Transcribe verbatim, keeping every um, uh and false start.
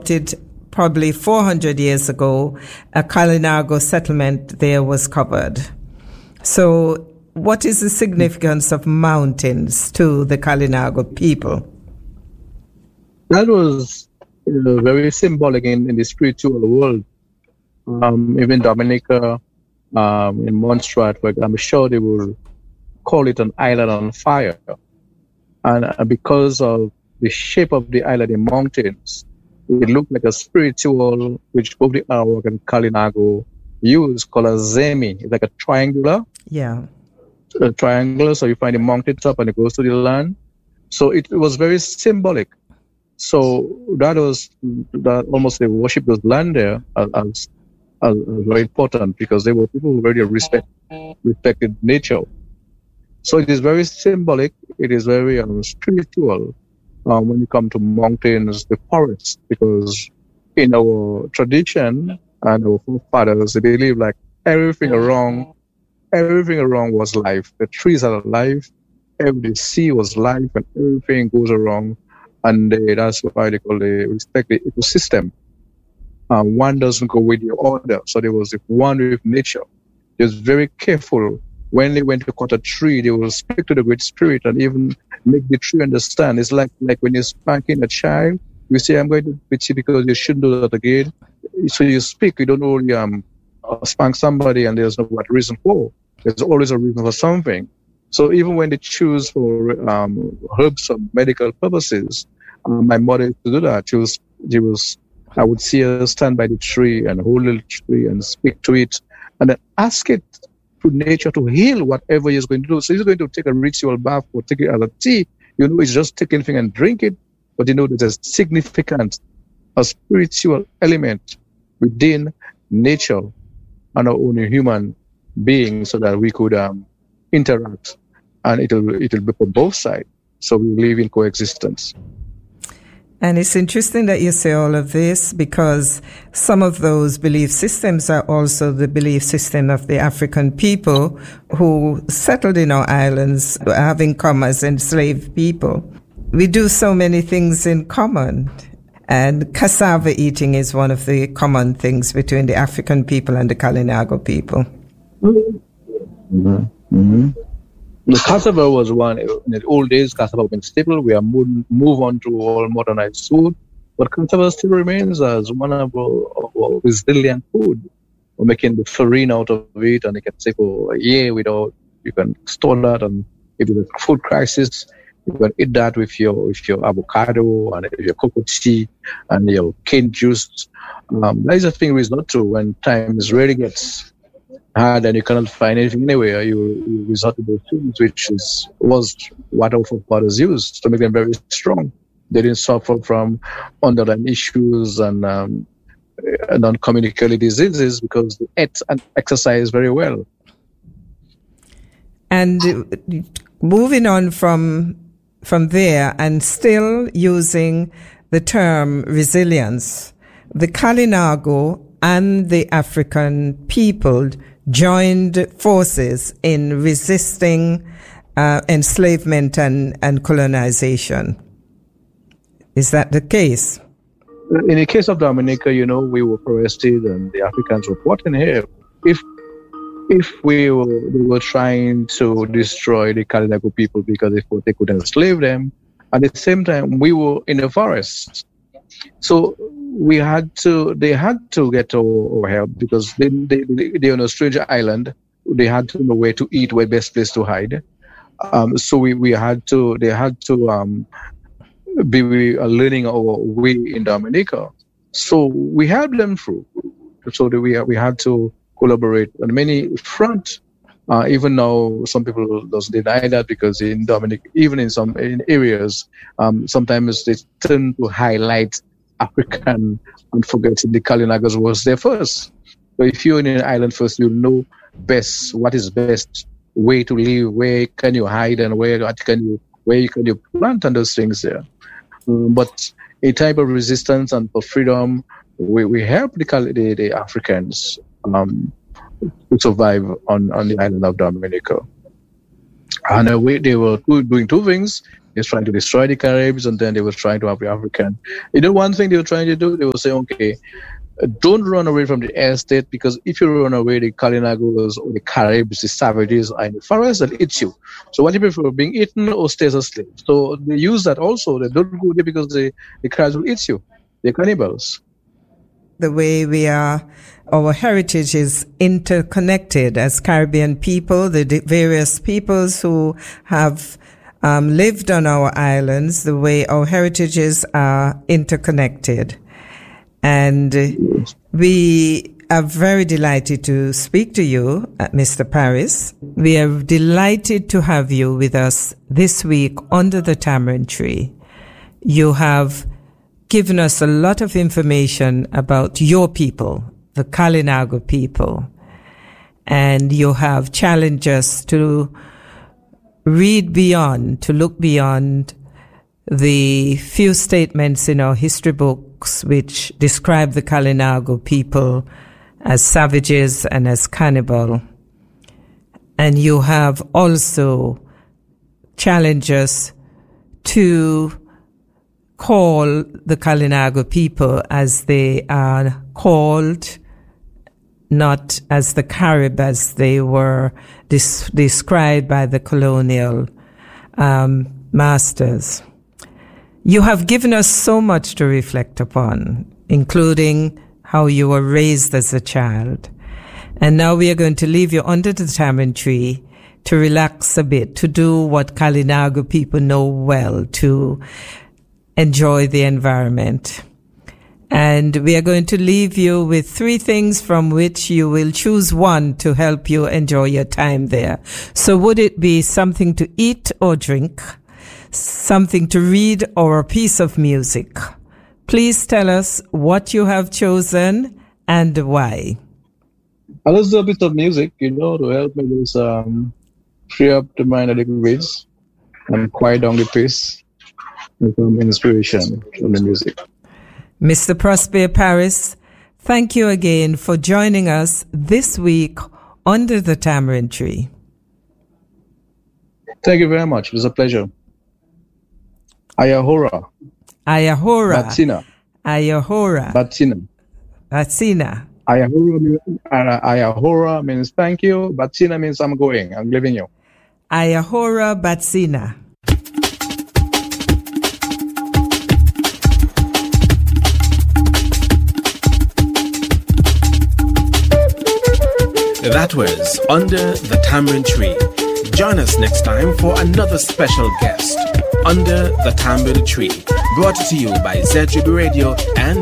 erupted probably four hundred years ago, a Kalinago settlement there was covered. So what is the significance of mountains to the Kalinago people? That was you know, very symbolic in, in the spiritual world. Um, even Dominica, um, in Montserrat, where I'm sure they will call it an island on fire. And uh, because of the shape of the island in mountains, it looked like a spiritual, which both the Arawak and Kalinago use, called a zemi. It's like a triangular. Yeah. A triangular, so you find the mountain top and it goes to the land. So it, it was very symbolic. So that was that almost they worship those land there as, as, as very important, because they were people who really respect respected nature. So it is very symbolic. It is very um, spiritual um, when you come to mountains, the forest, because in our tradition and our forefathers, they believe like everything around, everything around was life. The trees are alive, every sea was life, and everything goes around. And they, that's why they call it respect the ecosystem. Um, one doesn't go with the other. So there was one with nature. They was very careful. When they went to cut a tree, they will speak to the Great Spirit and even make the tree understand. It's like, like when you're spanking a child, you say, I'm going to beat you because you shouldn't do that again. So you speak, you don't only um, spank somebody and there's no what reason for. There's always a reason for something. So even when they choose for um, herbs or medical purposes, um, my mother used to do that. She was, she was, I would see her stand by the tree and hold the tree and speak to it and then ask it to nature to heal whatever he's going to do. So he's going to take a ritual bath or take it as a tea. You know, it's just take anything and drink it, but you know there's a significant, a spiritual element within nature and our own human being, so that we could um, interact, and it'll it'll be for both sides. So we live in coexistence. And it's interesting that you say all of this, because some of those belief systems are also the belief system of the African people who settled in our islands, having come as enslaved people. We do so many things in common. And cassava eating is one of the common things between the African people and the Kalinago people. Mm-hmm. Mm-hmm. The cassava was one. In the old days, cassava was staple. We are move, move on to all modernized food, but cassava still remains as one of our, of our resilient food. We're making the farina out of it, and it can stay for a year without. You can store that, and if there's a food crisis, you can eat that with your with your avocado and your cocoa tea and your cane juice. Um, that is the thing is not true. When times really gets hard and you cannot find anything anywhere, you, you resort to those things, which is was what our forefathers used to make them very strong. They didn't suffer from underlying issues and um, non-communicable diseases because they ate and exercised very well. And moving on from from there, and still using the term resilience, the Kalinago and the African people joined forces in resisting uh, enslavement and, and colonization. Is that the case? In the case of Dominica, you know, we were arrested and the Africans were brought in here. If if we were, we were trying to destroy the Kalinago people because they thought they could enslave them, at the same time, we were in the forest. So we had to, they had to get our, our help because they, they, they're on a stranger island. They had to know where to eat, where best place to hide. Um, so we, we had to, they had to um, be uh, learning our way in Dominica. So we helped them through. So that we, we had to collaborate on many fronts. Uh, even now, some people doesn't deny that because in Dominica, even in some in areas, um, sometimes they tend to highlight African and forgetting the Kalinagos was there first. So if you're in an island first, you'll know best what is best way to live, where can you hide, and where can you where can you plant and those things there. Um, but a type of resistance and for freedom, we, we help the, the, the Africans um, to survive on, on the island of Dominica. And uh, we, they were doing two things. They were trying to destroy the Caribs, and then they were trying to have the African. You know, one thing they were trying to do, they were saying, okay, don't run away from the estate, because if you run away, the Kalinagos or the Caribs, the savages, are in the forest, they'll eat you. So what do you prefer, being eaten or stay as a slave? So they use that also. They don't go there because the, the Caribs will eat you. They're cannibals. The way we are, our heritage is interconnected as Caribbean people, the d- various peoples who have um, lived on our islands, the way our heritages are interconnected. And we are very delighted to speak to you, Mister Parris. We are delighted to have you with us this week under the tamarind tree. You have given us a lot of information about your people, the Kalinago people, and you have challenged us to read beyond, to look beyond the few statements in our history books which describe the Kalinago people as savages and as cannibal. And you have also challenged us to call the Kalinago people as they are called, not as the Carib as they were dis- described by the colonial um, masters. You have given us so much to reflect upon, including how you were raised as a child. And now we are going to leave you under the tamarind tree to relax a bit, to do what Kalinago people know well, to enjoy the environment. And we are going to leave you with three things from which you will choose one to help you enjoy your time there. So would it be something to eat or drink, something to read, or a piece of music? Please tell us what you have chosen and why. A little bit of music, you know, to help me just um, free up the mind a little bit and quiet down the pace with some inspiration from the music. Mister Prosper Parris, thank you again for joining us this week under the tamarind tree. Thank you very much. It was a pleasure. Ayahora. Ayahora. Batsina. Ayahora. Batsina. Batsina. Ayahora means, uh, Ayahora means thank you. Batsina means I'm going. I'm leaving you. Ayahora Batsina. That was Under the Tamarind Tree. Join us next time for another special guest. Under the Tamarind Tree, brought to you by Z G B Radio and